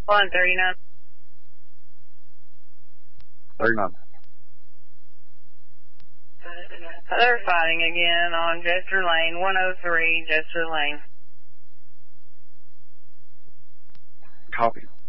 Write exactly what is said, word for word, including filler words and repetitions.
one thirty-nine. thirty-nine. They're fighting again on Jester Lane, one oh three Jester Lane. Copy.